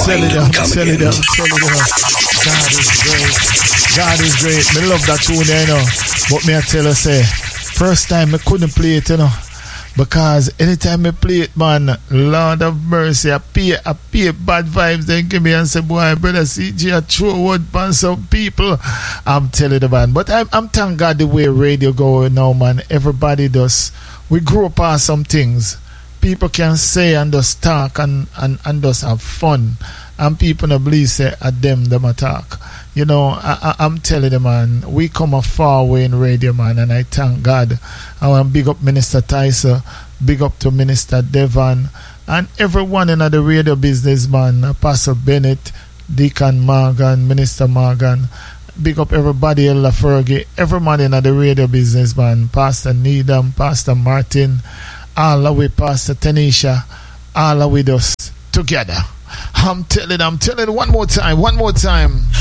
telling you. God is great. Me love that tune, you know. But me I tell you, say, first time I couldn't play it, you know. Because anytime I play it, man, Lord of mercy, I pay bad vibes, then give me and say, boy, brother CG, I throw word on some people. I'm telling you, man. But I'm thank God the way radio going now, man. Everybody does. We grew up on some things. People can say and just talk and just have fun. And people don't believe say at them attack. You know, I'm telling you, man, we come a far way in radio, man, and I thank God. I want to big up Minister Tyson, big up to Minister Devon, and everyone in the radio business, man, Pastor Bennett, Deacon Morgan, Minister Morgan, big up everybody, Ella Fergie, everyone in the radio business, man, Pastor Needham, Pastor Martin, all the way, Pastor Tanisha, all the way us together. I'm telling one more time.